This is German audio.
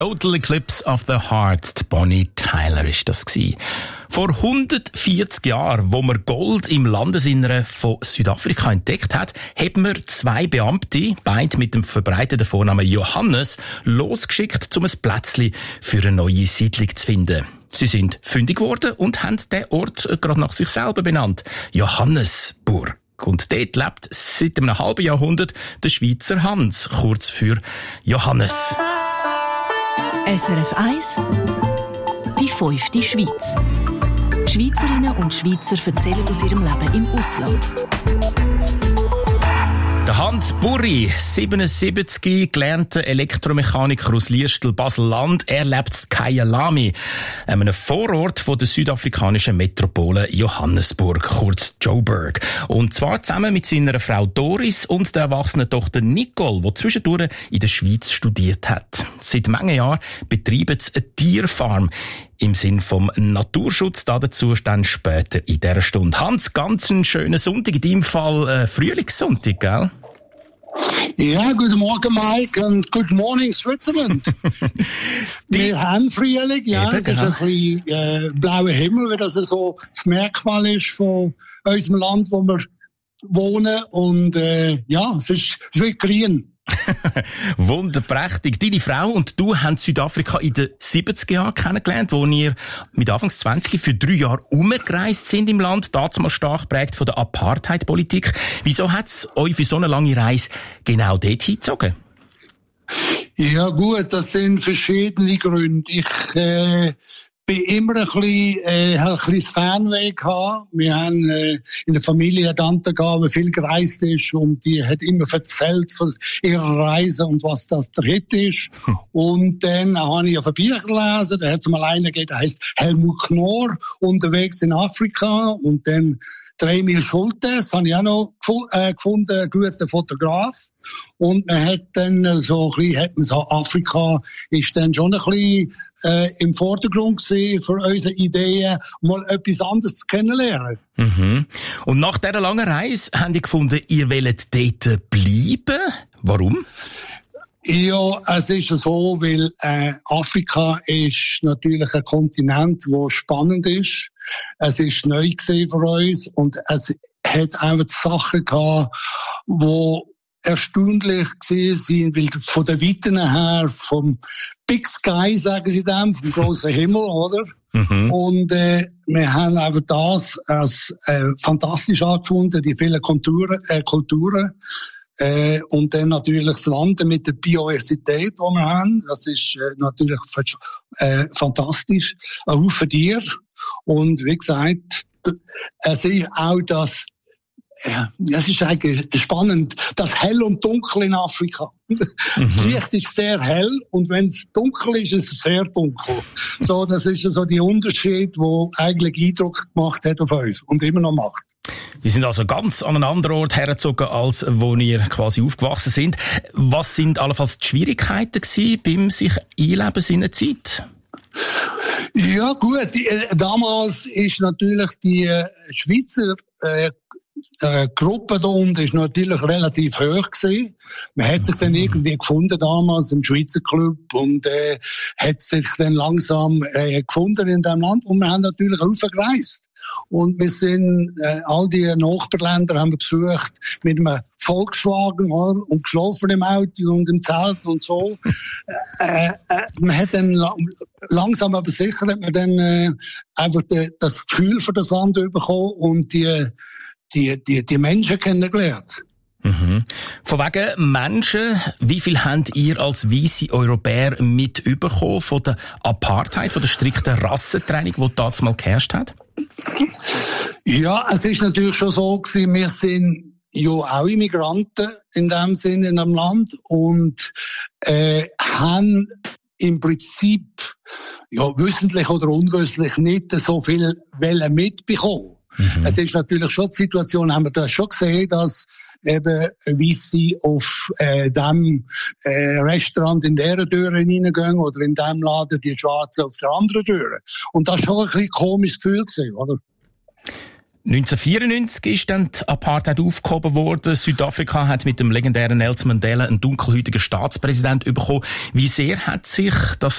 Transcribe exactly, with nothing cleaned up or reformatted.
Total Eclipse of the Heart, die Bonnie Tyler ist das gewesen. Vor hundertvierzig Jahren, wo man Gold im Landesinneren von Südafrika entdeckt hat, haben wir zwei Beamte, beide mit dem verbreiteten Vornamen Johannes, losgeschickt, um ein Plätzchen für eine neue Siedlung zu finden. Sie sind fündig geworden und haben den Ort gerade nach sich selber benannt. Johannesburg. Und dort lebt seit einem halben Jahrhundert der Schweizer Hans, kurz für Johannes. S R F eins, die fünfte Schweiz. Schweizerinnen und Schweizer erzählen aus ihrem Leben im Ausland. Der Hans Burri, siebenundsiebzig, gelernter Elektromechaniker aus Liestel, Basel-Land. Er lebt in Kyalami, einem Vorort von der südafrikanischen Metropole Johannesburg, kurz Joburg. Und zwar zusammen mit seiner Frau Doris und der erwachsenen Tochter Nicole, die zwischendurch in der Schweiz studiert hat. Seit manchen Jahren betreiben sie eine Tierfarm im Sinn vom Naturschutz. Dazu dann später in dieser Stunde. Hans, ganz einen schönen Sonntag, in deinem Fall äh, Frühlingssonntag, gell? Ja, guten Morgen, Mike, und good morning, Switzerland. Wir haben Frühling, ja, Eben, es ist ein bisschen äh, blauer Himmel, wie das so das Merkmal ist von unserem Land, wo wir wohnen. Und äh, ja, es ist, es ist wirklich grün. Wunderprächtig. Deine Frau und du haben Südafrika in den siebziger Jahren kennengelernt, wo ihr mit Anfangs zwanzig für drei Jahre umgereist sind im Land, damals stark geprägt von der Apartheid-Politik. Wieso hat es euch für so eine lange Reise genau dort hingezogen? Ja gut, das sind verschiedene Gründe. Ich äh, bin immer ein bisschen, äh, ein bisschen Fernweh gehabt. Wir haben äh, in der Familie eine Tante gehabt, die viel gereist ist und die hat immer erzählt von ihrer Reise und was das der Hit ist. Hm. Und dann habe ich auf ein Bücher gelesen, da hat es mal einen gegeben, der heisst Helmut Knorr, unterwegs in Afrika. Und dann der Emil Schultes, habe ich auch noch gefunden, ein guter Fotograf. Und man hat dann so ein bisschen, hat man so, Afrika ist dann schon ein bisschen, äh, im Vordergrund gewesen für unsere Ideen, mal etwas anderes kennenlernen. Mhm. Und nach dieser langen Reise haben die gefunden, ihr wollt dort bleiben? Warum? Ja, es ist so, weil äh, Afrika ist natürlich ein Kontinent, der spannend ist. Es ist neu gewesen für uns und es hat einfach Sachen gehabt, die erstaunlich gewesen sind, weil von der Weiten her, vom Big Sky, sagen sie dem, vom grossen Himmel, oder? Mhm. Und äh, wir haben einfach das als äh, fantastisch angefunden, die vielen Kulturen, äh, Kulturen. Äh, und dann natürlich das Land mit der Biodiversität, die wir haben. Das ist äh, natürlich äh, fantastisch. Auch für dir. Und wie gesagt, es ist auch das, äh, es ist eigentlich spannend, das Hell und Dunkel in Afrika. Mhm. Das Licht ist sehr hell und wenn es dunkel ist, ist es sehr dunkel. So, das ist so der Unterschied, der eigentlich Eindruck gemacht hat auf uns und immer noch macht. Wir sind also ganz an einen anderen Ort hergezogen, als wo ihr quasi aufgewachsen sind. Was sind allenfalls die Schwierigkeiten gewesen beim sich einleben in der Zeit? Ja gut, die, äh, damals ist natürlich die äh, Schweizer äh, äh, Gruppe da unten ist natürlich relativ hoch gewesen. Man hat sich dann irgendwie gefunden damals im Schweizer Club und äh, hat sich dann langsam äh, gefunden in dem Land und wir haben natürlich aufgereist. Und wir sind, äh, all die Nachbarländer haben wir besucht mit einem Volkswagen oder, und geschlafen im Auto und im Zelt und so. äh, äh, man hat dann langsam aber sicher hat man dann äh, einfach de, das Gefühl für das Land bekommen und die, die, die, die Menschen kennengelernt. Mhm. Von wegen Menschen, wie viel habt ihr als weisse Europäer mitbekommen von der Apartheid, von der strikten Rassentrennung, die damals mal geherrscht hat? Ja, es ist natürlich schon so gewesen, wir sind ja auch Immigranten in dem Sinne in einem Land und äh, haben im Prinzip ja wissentlich oder unwissentlich nicht so viel Welle mitbekommen. Mhm. Es ist natürlich schon die Situation, haben wir da schon gesehen, dass eben Weisse auf äh, dem äh, Restaurant in der Tür reingehen oder in dem Laden die Schwarzen auf der anderen Tür. Und das war schon ein bisschen komisches Gefühl gewesen, oder? neunzehnhundertvierundneunzig ist dann die Apartheid aufgehoben worden. Südafrika hat mit dem legendären Nelson Mandela einen dunkelhäutigen Staatspräsident bekommen. Wie sehr hat sich das